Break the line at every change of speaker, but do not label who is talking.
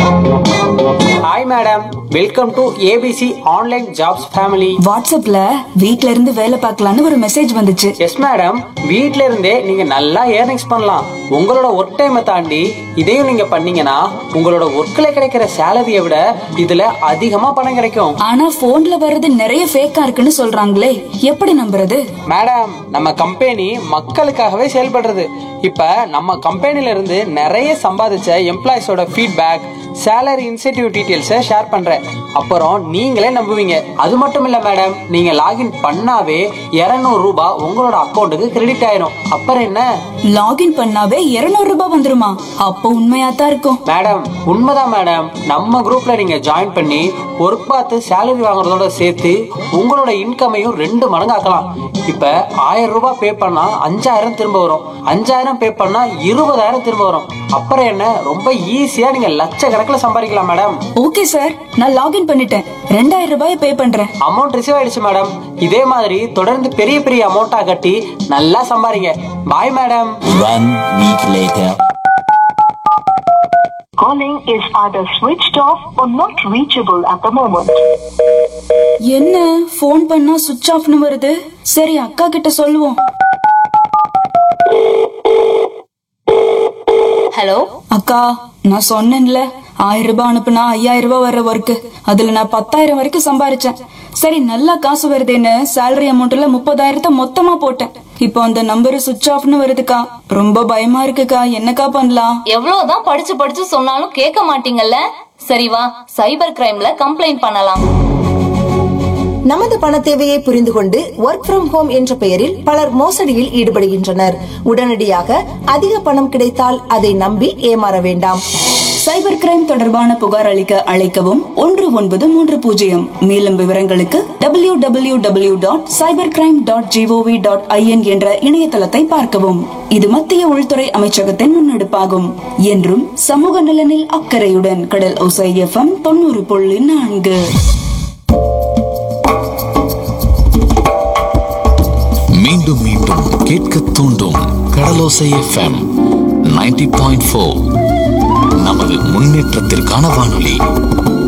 Hi madam, welcome to ABC online jobs family.
வாட்ஸ்அப்ல வீட்ல இருந்து வேலை பார்க்கலான்னு ஒரு மெசேஜ் வந்துச்சு.
எஸ் மேடம், வீட்ல இருந்தே நீங்க நல்லா ஏர்னிங்ஸ் பண்ணலாம். உங்களோட ஒர்க் டைமை தாண்டி இதையும் நீங்க பண்ணீங்கன்னா உங்களோட ஒர்க்ல கிடைக்கிற சேலரியை விட இதுல அதிகமா பணம் கிடைக்கும்.
ஆனா போன்ல வர்றது நிறைய ஃபேக்கா இருக்குன்னு சொல்றாங்களே, எப்படி நம்புறது?
மேடம், நம்ம கம்பெனி மக்களுக்காகவே செயல்படுறது. இப்ப நம்ம கம்பெனில இருந்து நிறைய சம்பாதிச்ச எம்ப்ளாயிஸோட ஃபீட்பேக், சேலரி இன்சென்டிவ் டீடைல்ஸை ஷேர் பண்றேன். அப்புறம் நீங்களே நம்புவீங்க. அது மட்டும் இல்ல மேடம், நீங்க லாகின் பண்ணாவே 200 ரூபாய் உங்களோட அக்கௌண்ட்டுக்கு கிரெடிட் ஆயிரும். அப்புறம் என்ன,
லாகின் பண்ணாவே 200 ரூபாய் வந்துருமா? அப்போ உண்மையா தான் இருக்கும்.
மேடம் உண்மைதான் மேடம். நம்ம குரூப்ல நீங்க ஜாயின் பண்ணி ஒர்க் பார்த்து சேலரி வாங்குறதோட சேர்த்து உங்களோட இன்கமையும் 2 மடங்கு ஆக்கலாம். இப்ப 1000 ரூபாய் பே பண்ணா 5000 திரும்ப வரும். 5000 பே பண்ணா 20000 திரும்ப வரும். அப்புறம் என்ன, ரொம்ப ஈஸியா நீங்க லட்சக்கணக்கில் சம்பாதிக்கலாம் மேடம்.
ஓகே சார், நான் லாகின் பண்ணிட்டேன். 2000 ரூபாய் பே பண்றேன்.
அமௌண்ட் ரிசீவ் ஆயிடுச்சு மேடம். இதே மாதிரி தொடர்ந்து பெரிய பெரிய அமௌண்ட்டா கட்டி நல்லா சம்பாதிங்க. Bye madam.
1 week later.
Calling is either switched off or not reachable at the moment.
என்ன போன் பண்ணா சுவிட்ச் ஆஃப்னு வருது? சரி, அக்கா கிட்ட சொல்லுவோம்.
ஹலோ
அக்கா, நான் சொன்னேன்ல 1000 ரூபாய் அனுப்புனா 5000 ரூபாய் வர்ற ஒர்க், அதுல நான் 10,000 வரைக்கும் சம்பாரிச்சேன். சரி, நல்லா காசு வருதுன்னு சேலரி அமௌண்ட்ல 30,000 மொத்தமா போட்டேன். இப்போ அந்த நம்பர் சுவிட்ச் ஆஃப்னு வருதுக்கா. ரொம்ப பயமா இருக்குக்கா, என்னக்கா பண்ணலாம்?
எவ்வளவுதான் படிச்சு படிச்சு சொன்னாலும் கேட்க மாட்டீங்கல்ல. சரி வா, சைபர் கிரைம்ல கம்ப்ளைண்ட் பண்ணலாம்.
நமது பண தேவையை புரிந்து கொண்டு ஒர்க் ஃப்ரம் ஹோம் என்ற பெயரில் பலர் மோசடியில் ஈடுபடுகின்றனர். உடனடியாக அதிக பணம் கிடைத்தால் அதை நம்பி ஏமாற வேண்டாம்.
சைபர் கிரைம் தொடர்பான புகார் அளிக்க அழைக்கவும் 1930. மேலும் விவரங்களுக்கு www.cybercrime.gov.in என்ற இணையதளத்தை பார்க்கவும். இது மத்திய உள்துறை அமைச்சகத்தின் முன்னெடுப்பாகும். என்றும் சமூக நலனில் அக்கறையுடன் கடல் ஓசை FM 90.4.
மீண்டும் மீண்டும் கேட்க தூண்டும் கடலோசை FM 90.4. நமது முன்னேற்றத்திற்கான வானொலி.